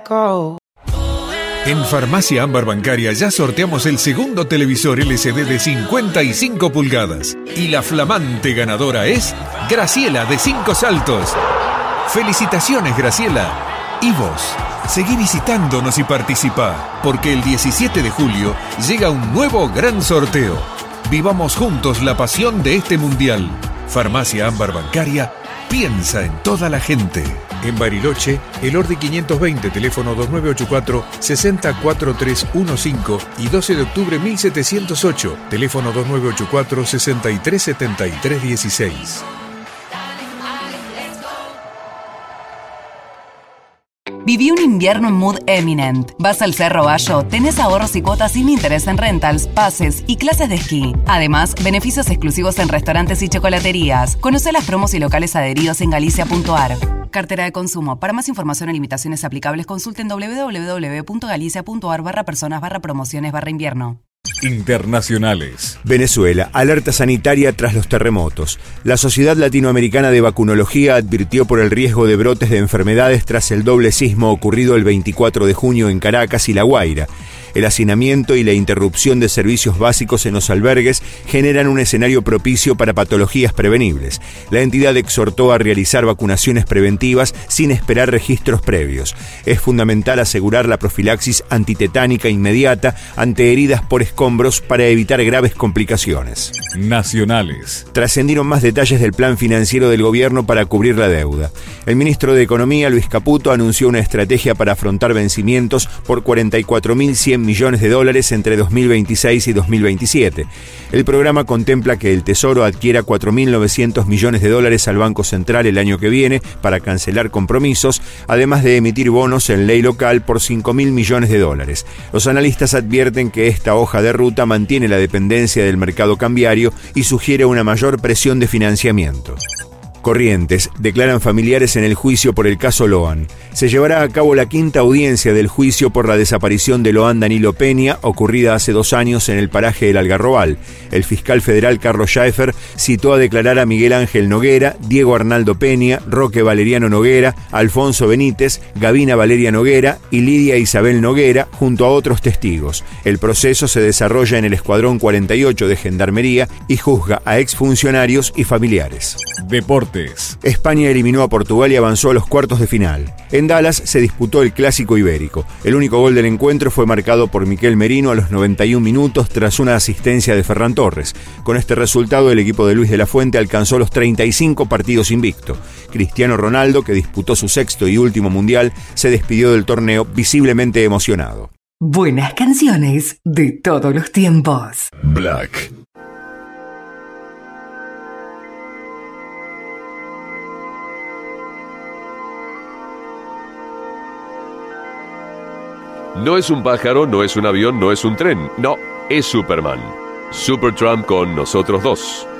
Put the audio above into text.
go. En Farmacia Ámbar Bancaria ya sorteamos el segundo televisor LCD de 55 pulgadas. Y la flamante ganadora es Graciela de 5 Saltos. ¡Felicitaciones, Graciela! Y vos, seguí visitándonos y participá, porque el 17 de julio llega un nuevo gran sorteo. Vivamos juntos la pasión de este mundial. Farmacia Ámbar Bancaria piensa en toda la gente. En Bariloche, el Ordi 520, teléfono 2984-604315 y 12 de octubre 1708, teléfono 2984-637316. Viví un invierno en mood eminent. Vas al Cerro Bayo, tenés ahorros y cuotas sin interés en rentals, pases y clases de esquí. Además, beneficios exclusivos en restaurantes y chocolaterías. Conoce las promos y locales adheridos en galicia.ar. Cartera de consumo. Para más información y limitaciones aplicables, consulten www.galicia.ar/personas/promociones/invierno. Internacionales. Venezuela, alerta sanitaria tras los terremotos. La Sociedad Latinoamericana de Vacunología advirtió por el riesgo de brotes de enfermedades tras el doble sismo ocurrido el 24 de junio en Caracas y La Guaira. El hacinamiento y la interrupción de servicios básicos en los albergues generan un escenario propicio para patologías prevenibles. La entidad exhortó a realizar vacunaciones preventivas sin esperar registros previos. Es fundamental asegurar la profilaxis antitetánica inmediata ante heridas por escombros para evitar graves complicaciones. Nacionales. Trascendieron más detalles del plan financiero del gobierno para cubrir la deuda. El ministro de Economía, Luis Caputo, anunció una estrategia para afrontar vencimientos por 44.100 millones de dólares entre 2026 y 2027. El programa contempla que el Tesoro adquiera 4.900 millones de dólares al Banco Central el año que viene para cancelar compromisos, además de emitir bonos en ley local por 5.000 millones de dólares. Los analistas advierten que esta hoja de ruta mantiene la dependencia del mercado cambiario y sugiere una mayor presión de financiamiento. Corrientes, declaran familiares en el juicio por el caso Loan. Se llevará a cabo la quinta audiencia del juicio por la desaparición de Loan Danilo Peña, ocurrida hace 2 años en el paraje El Algarrobal. El fiscal federal Carlos Schaefer citó a declarar a Miguel Ángel Noguera, Diego Arnaldo Peña, Roque Valeriano Noguera, Alfonso Benítez, Gavina Valeria Noguera y Lidia Isabel Noguera, junto a otros testigos. El proceso se desarrolla en el Escuadrón 48 de Gendarmería y juzga a exfuncionarios y familiares. Deportes. España eliminó a Portugal y avanzó a los cuartos de final. En Dallas se disputó el Clásico Ibérico. El único gol del encuentro fue marcado por Miquel Merino a los 91 minutos tras una asistencia de Ferran Torres. Con este resultado, el equipo de Luis de la Fuente alcanzó los 35 partidos invicto. Cristiano Ronaldo, que disputó su 6º y último mundial, se despidió del torneo visiblemente emocionado. Buenas canciones de todos los tiempos. Black. No es un pájaro, no es un avión, no es un tren. No, es Superman. Supertramp con Nosotros Dos.